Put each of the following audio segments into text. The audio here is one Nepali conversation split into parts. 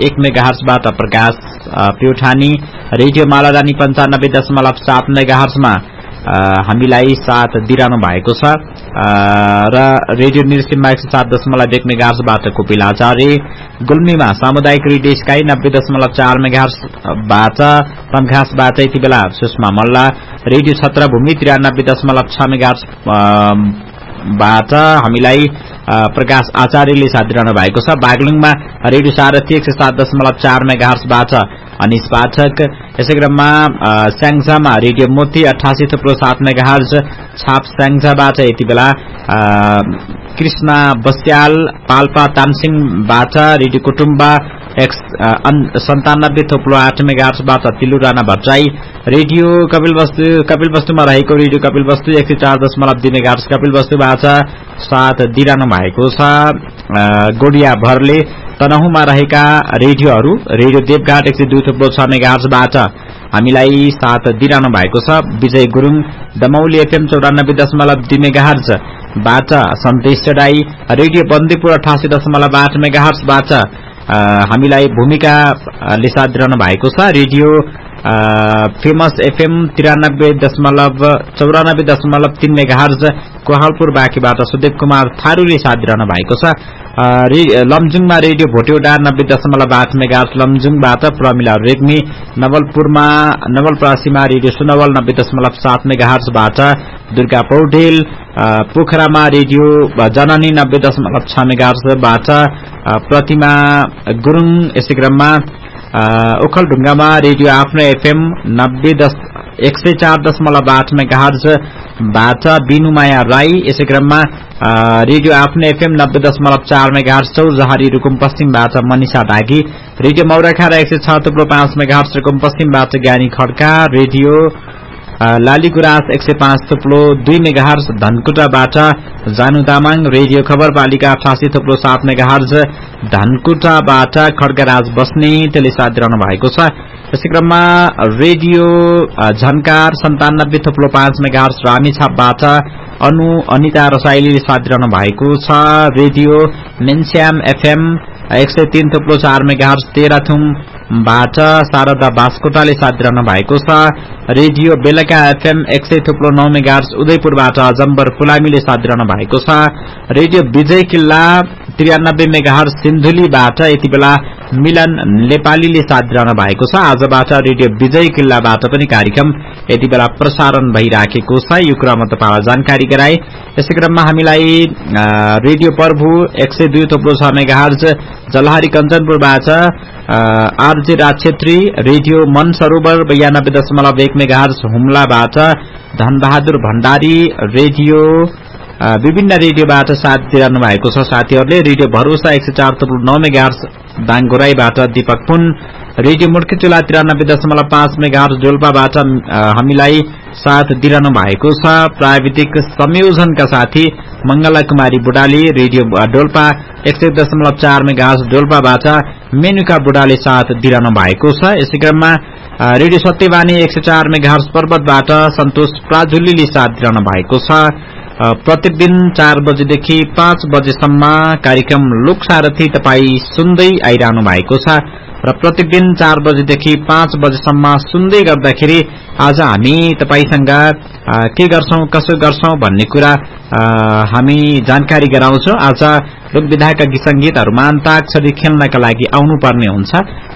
1 मेगाहर्जबाट प्रकाश प्युठानी, रेडियो मालारानी 95.7 मेगाहर्जमा हामीलाई साथ दिइरहनु भएको छ र रेडियो निर्सिममा 107.1 मेगाहर्जबाट कोपिल आचार्य, गुल्मीमा सामुदायिक रेडियो स्काई 90.4 मेगाहर्जबाट तमघासबाट यति बेला सुषमा मल्ल, रेडियो छत्रभूमि 93.6 मेगाहर्ज बाट हामीलाई प्रकाश आचार्यले साथ दिइरहनु भएको छ। बागलुङमा रेडियो सारथी 107.4 मेगाहर्जबाट अनिश पाठक, यसै क्रममा स्याङ्जामा रेडियो मोती 88.7 मेगाहर्ज, छाप स्याङ्जाबाट यति बेला कृष्णा बस्याल, पाल्पा तानसिंहबाट रेडियो कुटुम्बा 97.8 मेगाहर्जबाट तिलु राणा भट्टराई, रेडियो कपिलवस्तुमा रहेको रेडियो कपिलवस्तु 104.2 मेगाहर्ज कपिलवस्तुबाट साथ दिइरहनु भएको छ। गोडिया भरले तनहुमा रहेका रेडियोहरू रेडियो देवघाट 102.6 मेगाहर्जबाट हामीलाई साथ दिइरहनु भएको छ। विजय गुरुङ दमौली एफएम 94.2 मेगाहर्ज बाट, सन्देश चढाई रेडियो बन्दीपुर 88.8 मेगाहर्जबाट हामीलाई भूमिकाले साथ दिइरहनु भएको छ। Radio famous FM 93.3 megahertz कोहालपुर बाँकीबाट Sudev Kumar थारूले साथ दिइरहनु भएको छ। लमजुङमा radio भोटेउडा 90.8 megahertz लमजुङबाट Pramila Regmi, नवलपरासीमा radio Sunwal 90.7 मेगाहर्जबाट Durga Paudel, पोखरामा रेडियो जननी 90.6 मेगाहर्जबाट प्रतिमा गुरुङ, यसै क्रममा ओखलढुङ्गामा रेडियो आफ्नो एफएम 104.8 मेगाहर्जबाट बिनुमाया राई, यसै क्रममा रेडियो आफ्नो एफएम 90.4 मेगाहर्ज चौजहारी रुकुम पश्चिमबाट मनिषा डागी, रेडियो मौराखारा 106.5 मेगाहर्ज रुकुम पश्चिमबाट ज्ञानी खड्का, रेडियो लालीगुराँस 105.2 मेगाहर्ज धनकुटाबाट जानु तामाङ, रेडियो खबरपालिका 88.7 मेगाहर्ज धनकुटाबाट खड्गराज बस्नेतले साथ दिइरहनु भएको छ। यसै क्रममा रेडियो झन्कार 97.5 मेगाहर्ज रामेछापबाट अनिता रसाइलीले साथ दिइरहनु भएको छ। रेडियो मेन्स्याम एफएम 103.4 मेगाहर्ज तेह्रथुमबाट शारदा बास्कोटाले साथ दिइरहनु भएको छ। रेडियो बेलका एफएम 100.9 मेगाहर्ज उदयपुरबाट अजम्बर फुलामीले साथ दिइरहनु भएको छ। रेडियो विजय किल्ला 93 मेगाहर्ज सिन्धुलीबाट यति बेला मिलन नेपालीले साथ दिइरहनु भएको छ। आजबाट रेडियो विजय किल्लाबाट पनि कार्यक्रम यति बेला प्रसारण भइराखेको छ। यो क्रममा तपाईलाई जानकारी गराए। यसै क्रममा हामीलाई रेडियो प्रभु 102.6 मेगाहर्ज जलहारी कञ्चनपुरबाट आरजे राज छेत्री, रेडियो मन सरोवर 92.1 मेगाहर्ज हुम्लाबाट धनबहादुर भण्डारी, रेडियो विभिन्न रेडियोबाट साथ दिइरहनु भएको छ साथीहरूले। रेडियो भरोसा 104.9 मेगाहर्ज दाङगोराईबाट दीपक पुन, रेडियो मुर्खेचुला 93.5 मेगाहर्ज डोल्पाबाट हामीलाई साथ दिइरहनु भएको छ। प्राविधिक संयोजनका साथी मंगला कुमारी बुडाली, रेडियो डोल्पा 101.4 मेगाहर्ज डोल्पाबाट मेनुका बुडाले साथ दिइरहनु भएको छ। यसै क्रममा रेडियो सत्यवाणी 104 मेगाहर्ज पर्वतबाट सन्तोष प्राजुलीले साथ दिइरहनु भएको छ। प्रत्येक दिन 4 बजेदेखि 5 बजेसम्म कार्यक्रम लोकसारथी तपाई सुन्दै आइरहनु भएको छ र प्रत्येक दिन 4 बजेदेखि 5 बजेसम्म सुन्दै गर्दाखेरि आज हामी तपाईसँग के गर्छौं कसो गर्छौं भन्ने कुरा हामी जानकारी गराउँछौं। आज लोकविधाका गीत संगीतहरुमा अन्ताक्षरी खेल्नका लागि आउनुपर्ने हुन्छ।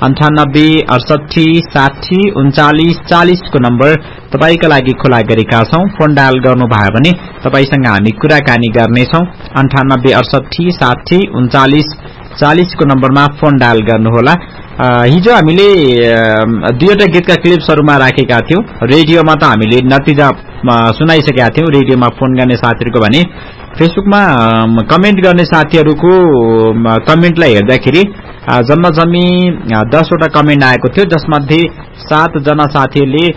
98 68 60 39 40 को नम्बर तपाईका लागि खुला गरेका छौं। फोन डायल गर्नु भयो भने तपाईसँग हामी कुराकानी गर्नेछौं। 98 68 60 39 40 को नम्बरमा फोन डायल गर्नुहोला। हिजो हामीले दुईवटा गीतका क्लिप्सहरुमा राखेका थियौं। रेडियोमा त हामीले नतिजा सुनाइसकेका थियौं। रेडियोमा फोन गर्ने साथीहरुको भने फेसबुकमा कमेन्ट गर्ने साथीहरुको कमेन्टलाई हेर्दाखेरि जम्मा जम्मी 10 वटा कमेन्ट आएको थियो, जसमध्ये 7 जना साथीले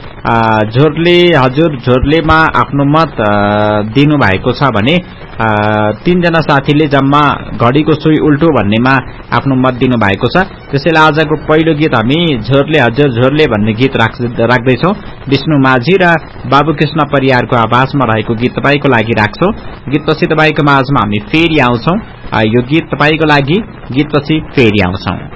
हजुर झोरलेमा आफ्नो मत दिनु भएको छ भने 3 जना साथीले जम्मा घडीको सुई उल्टो भन्नेमा आफ्नो मत दिनु भएको छ। त्यसैले आजको पहिलो गीत हामी झोरले हजुर झोरले भन्ने गीत राख्दै छौं। विष्णु माझी र बाबुकृष्ण परियारको आवाजमा रहेको गीत तपाईको लागि राख्छौं। गीतपछि तपाईको माझमा हामी फेरि आउँछौं। यो गीत तपाईको लागि, गीतपछि फेरि आउँछौं।